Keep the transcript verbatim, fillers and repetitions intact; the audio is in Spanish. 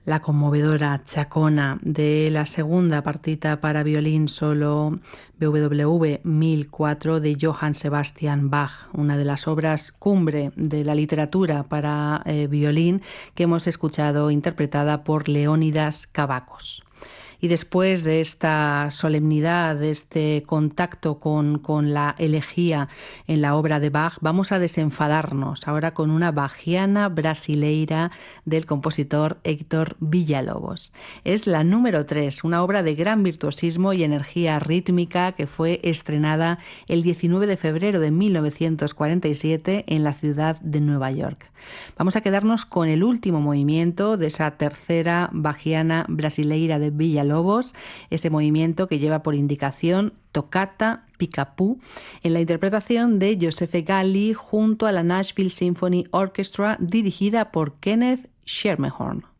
la conmovedora Chacona de la segunda partita para violín solo B W V mil cuatro de Johann Sebastian Bach, una de las obras cumbre de la literatura para eh, violín que hemos escuchado interpretada por Leónidas Kavakos. Y después de esta solemnidad, de este contacto con, con la elegía en la obra de Bach, vamos a desenfadarnos ahora con una bachiana brasileira del compositor Héctor Villa-Lobos. Es la número tres, una obra de gran virtuosismo y energía rítmica que fue estrenada el diecinueve de febrero de mil novecientos cuarenta y siete en la ciudad de Nueva York. Vamos a quedarnos con el último movimiento de esa tercera bachiana brasileira de Villa-Lobos, ese movimiento que lleva por indicación Toccata Picapu, en la interpretación de Giuseppe Galli junto a la Nashville Symphony Orchestra dirigida por Kenneth Schermerhorn.